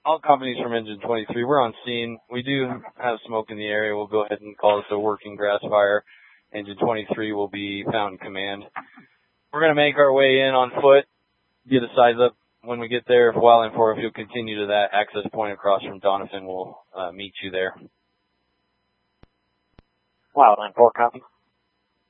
All companies from Engine 23, we're on scene. We do have smoke in the area. We'll go ahead and call this a working grass fire. Engine 23 will be Fountain Command. We're going to make our way in on foot, get a size up when we get there. If Wildland 4, if you'll continue to that access point across from Doniphan, we'll meet you there. Wildland 4, copy.